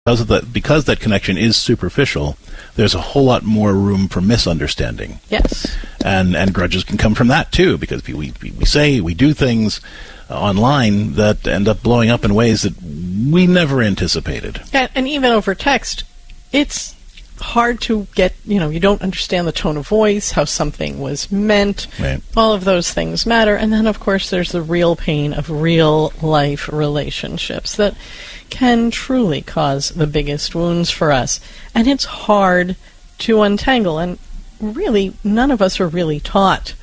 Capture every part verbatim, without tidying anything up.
Because of that, because that connection is superficial, there's a whole lot more room for misunderstanding. Yes. And and grudges can come from that, too, because we, we, we say, we do things uh, online that end up blowing up in ways that we never anticipated. And, and even over text, it's hard to get, you know, you don't understand the tone of voice, how something was meant. Right. All of those things matter. And then, of course, there's the real pain of real-life relationships that can truly cause the biggest wounds for us. And it's hard to untangle. And really, none of us are really taught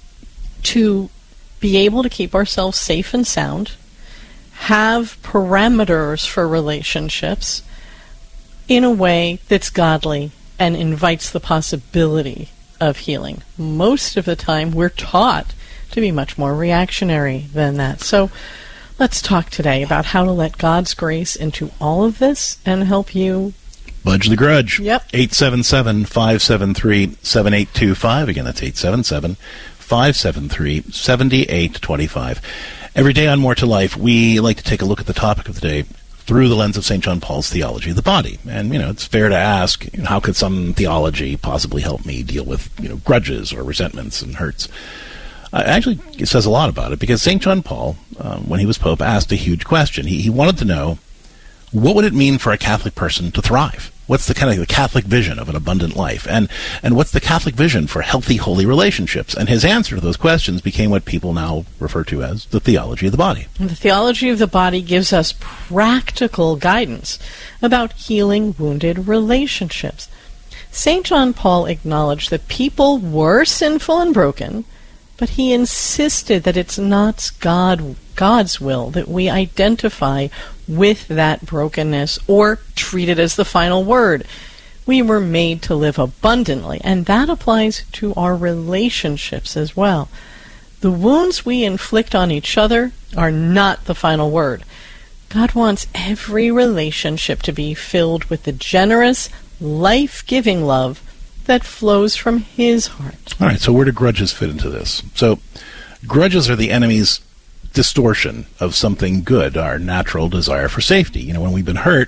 to be able to keep ourselves safe and sound, have parameters for relationships in a way that's godly and invites the possibility of healing. Most of the time, we're taught to be much more reactionary than that. So let's talk today about how to let God's grace into all of this and help you budge the grudge. Yep. eight seven seven, five seven three, seven eight two five. Again, that's eight seven seven, five seven three, seven eight two five. Every day on More to Life, we like to take a look at the topic of the day through the lens of Saint John Paul's theology of the body. And, you know, it's fair to ask, you know, how could some theology possibly help me deal with, you know, grudges or resentments and hurts? Uh, actually, it says a lot about it, because Saint John Paul, um, when he was Pope, asked a huge question. He, he wanted to know, what would it mean for a Catholic person to thrive? What's the kind of the Catholic vision of an abundant life? And and what's the Catholic vision for healthy, holy relationships? And his answer to those questions became what people now refer to as the theology of the body. And the theology of the body gives us practical guidance about healing wounded relationships. Saint John Paul acknowledged that people were sinful and broken, but he insisted that it's not God, God's will that we identify with that brokenness or treat it as the final word. We were made to live abundantly, and that applies to our relationships as well. The wounds we inflict on each other are not the final word. God wants every relationship to be filled with the generous, life-giving love that flows from his heart. All right, so where do grudges fit into this? So grudges are the enemy's distortion of something good, our natural desire for safety. You know, when we've been hurt,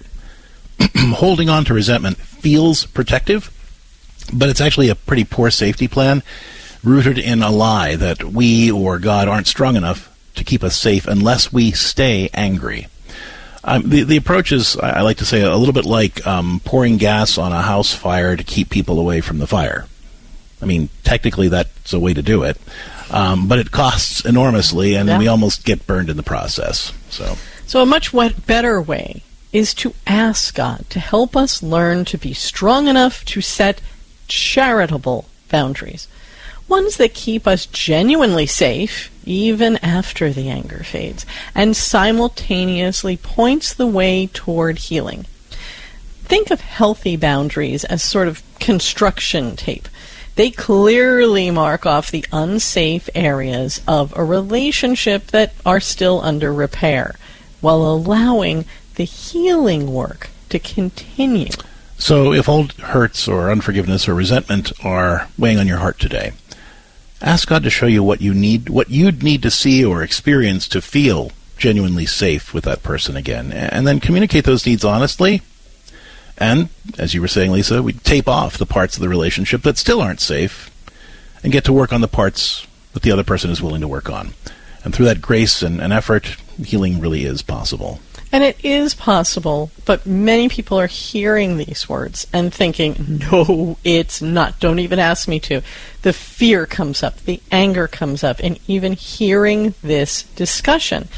holding on to resentment feels protective, but it's actually a pretty poor safety plan rooted in a lie that we or God aren't strong enough to keep us safe unless we stay angry. Um, the, the approach is, I like to say, a little bit like um, pouring gas on a house fire to keep people away from the fire. I mean, technically that's a way to do it, um, but it costs enormously, and yeah. we almost get burned in the process. So, so a much better way is to ask God to help us learn to be strong enough to set charitable boundaries, ones that keep us genuinely safe even after the anger fades, and simultaneously points the way toward healing. Think of healthy boundaries as sort of construction tape. They clearly mark off the unsafe areas of a relationship that are still under repair, while allowing the healing work to continue. So if old hurts or unforgiveness or resentment are weighing on your heart today, ask God to show you what you need, what you'd need to see or experience to feel genuinely safe with that person again, and then communicate those needs honestly. And, as you were saying, Lisa, we tape off the parts of the relationship that still aren't safe and get to work on the parts that the other person is willing to work on. And through that grace and, and effort, healing really is possible. And it is possible, but many people are hearing these words and thinking, no, it's not. Don't even ask me to. The fear comes up, the anger comes up, and even hearing this discussion.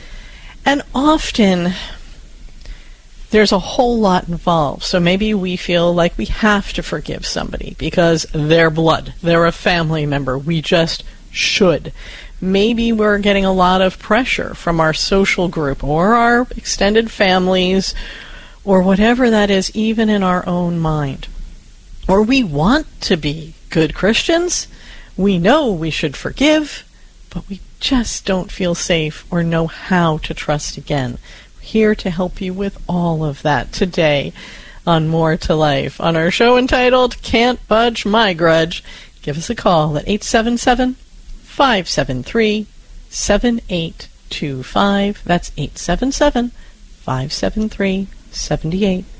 And often there's a whole lot involved. So maybe we feel like we have to forgive somebody because they're blood, they're a family member. We just should. Maybe we're getting a lot of pressure from our social group or our extended families or whatever that is, even in our own mind. Or we want to be good Christians. We know we should forgive, but we just don't feel safe or know how to trust again. We're here to help you with all of that today on More to Life. On our show entitled Can't Budge My Grudge, give us a call at eight seven seven, five seven three, seven eight two five. That's eight seven seven, five seven three, seventy-eight